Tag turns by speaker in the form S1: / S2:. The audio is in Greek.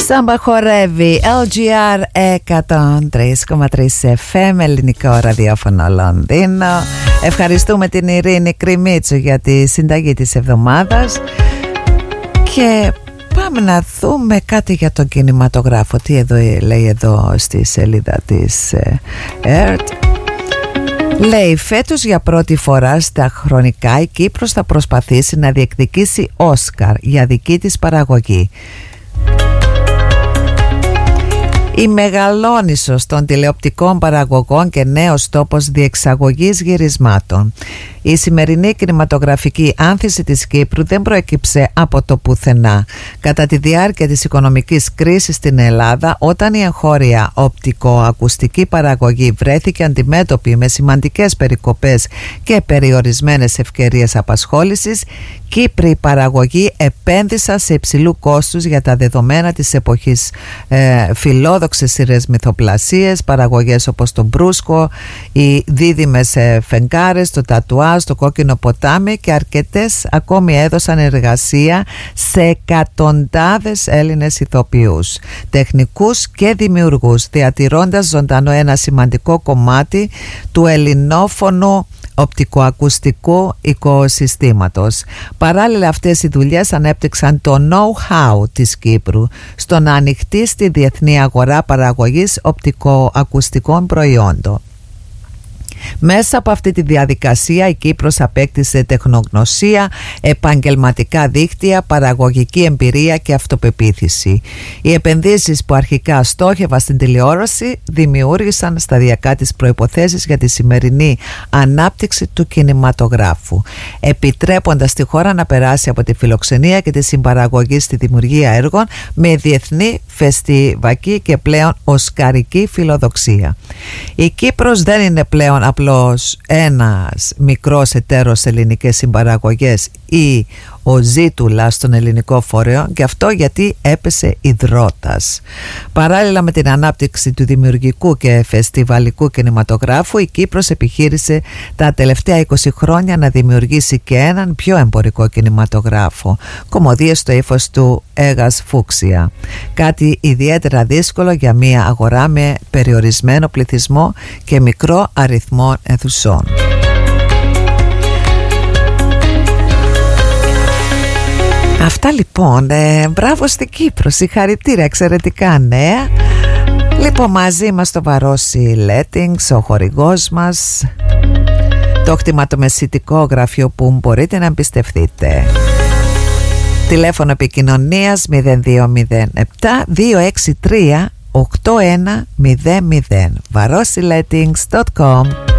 S1: Σάμπα χορεύει. LGR 103,3 FM, ελληνικό ραδιόφωνο Λονδίνο. Ευχαριστούμε την Ειρήνη Κρυμίτσου για τη συνταγή της εβδομάδας. Και πάμε να δούμε κάτι για τον κινηματογράφο. Τι εδώ λέει εδώ στη σελίδα της ΕΡΤ. Λέει, φέτος για πρώτη φορά στα χρονικά η Κύπρος θα προσπαθήσει να διεκδικήσει Όσκαρ για δική της παραγωγή. Η Μεγαλόνισσος των τηλεοπτικών παραγωγών και νέος τόπος διεξαγωγής γυρισμάτων. Η σημερινή κινηματογραφική άνθηση της Κύπρου δεν προέκυψε από το πουθενά. Κατά τη διάρκεια της οικονομικής κρίσης στην Ελλάδα, όταν η εγχώρια οπτικοακουστική παραγωγή βρέθηκε αντιμέτωπη με σημαντικές περικοπές και περιορισμένες ευκαιρίες απασχόλησης, Κύπροι παραγωγοί επένδυσαν σε υψηλού κόστους για τα δεδομένα της εποχής, φιλόδοξες σειρές μυθοπλασίες, παραγωγές όπως το Μπρούσκο, οι δίδυμες φεγγάρες, το Τατουάζ, το Κόκκινο ποτάμι, και αρκετές ακόμη έδωσαν εργασία σε εκατοντάδες Έλληνες ηθοποιούς, τεχνικούς και δημιουργούς, διατηρώντας ζωντανό ένα σημαντικό κομμάτι του ελληνόφωνου οπτικοακουστικού οικοσυστήματος. Παράλληλα, αυτές οι δουλειές ανέπτυξαν το know-how της Κύπρου στο να ανοιχτεί στη διεθνή αγορά παραγωγής οπτικοακουστικών προϊόντων. Μέσα από αυτή τη διαδικασία η Κύπρος απέκτησε τεχνογνωσία, επαγγελματικά δίκτυα, παραγωγική εμπειρία και αυτοπεποίθηση. Οι επενδύσεις που αρχικά στόχευαν στην τηλεόραση δημιούργησαν σταδιακά τις προϋποθέσεις για τη σημερινή ανάπτυξη του κινηματογράφου, επιτρέποντας τη χώρα να περάσει από τη φιλοξενία και τη συμπαραγωγή στη δημιουργία έργων με διεθνή, φεστιβακή και πλέον οσκαρική φιλοδοξία. Η Κύπρος δεν είναι πλέον απλώς ένας μικρός εταίρος ελληνικές συμπαραγωγές ή ο ζήτουλας των ελληνικών φορέων, και αυτό γιατί έπεσε ιδρώτας. Παράλληλα με την ανάπτυξη του δημιουργικού και φεστιβαλικού κινηματογράφου, η Κύπρος επιχείρησε τα τελευταία 20 χρόνια να δημιουργήσει και έναν πιο εμπορικό κινηματογράφο, κωμωδίες στο ύφος του Έγας Φούξια. Κάτι ιδιαίτερα δύσκολο για μια αγορά με περιορισμένο πληθυσμό και μικρό αριθμό αιθουσών. Αυτά λοιπόν, μπράβο στην Κύπρο, συγχαρητήρια, εξαιρετικά νέα. Λοιπόν, μαζί μας το Βαρόσι Lettings, ο χορηγός μας, το κτηματομεσητικό γραφείο που μπορείτε να εμπιστευτείτε. Τηλέφωνο επικοινωνίας 0207 263 8100, varosilettings.com.